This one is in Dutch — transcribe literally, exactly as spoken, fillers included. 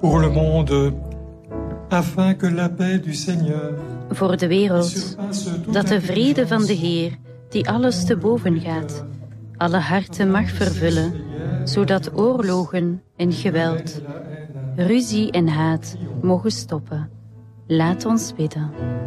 pour le monde, afin que la paix du Seigneur, voor de wereld, dat de vrede van de Heer, die alles te boven gaat, alle harten mag vervullen, zodat oorlogen en geweld, ruzie en haat mogen stoppen. Laat ons bidden.